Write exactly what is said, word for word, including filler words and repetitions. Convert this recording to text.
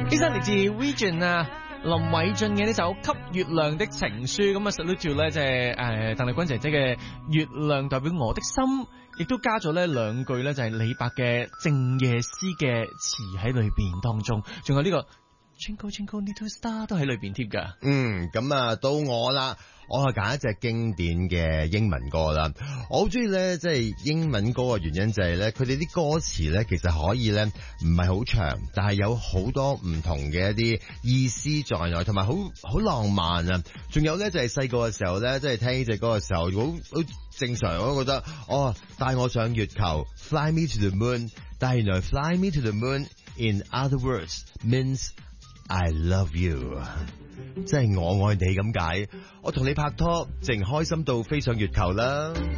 呢首嚟自 Region 啊林偉俊嘅呢首《給月亮的情書》，咁啊 salute to 咧，即係誒鄧麗君姐姐嘅月亮代表我的心，亦都加咗呢兩句咧，就係李白嘅靜夜思嘅詞喺裏邊當中，仲有呢個 Twinkle Twinkle Little Star 都喺裏邊貼噶。 嗯，咁啊到我啦。我係揀一隻經典嘅英文歌啦，我好中意咧，即係英文歌嘅原因就係咧，佢哋啲歌詞咧其實可以咧唔係好長，但係有好多唔同嘅一啲意思在內，同埋好好浪漫啊！仲有咧就係細個嘅時候咧，即係聽呢隻歌嘅時候，好好正常，我都覺得哦，帶我上月球 ，Fly me to the moon， 但係原來 Fly me to the moon in other words means I love you。即係我愛你咁解，我同你拍拖，淨開心到飛上月球啦。